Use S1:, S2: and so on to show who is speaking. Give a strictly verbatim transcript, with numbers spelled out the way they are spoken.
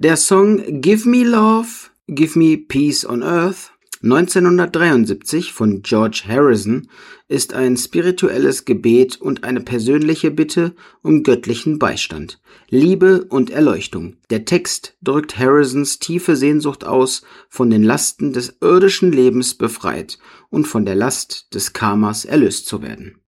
S1: Der Song Give Me Love, Give Me Peace on Earth neunzehnhundertdreiundsiebzig von George Harrison ist ein spirituelles Gebet und eine persönliche Bitte um göttlichen Beistand, Liebe und Erleuchtung. Der Text drückt Harrisons tiefe Sehnsucht aus, von den Lasten des irdischen Lebens befreit und von der Last des Karmas erlöst zu werden.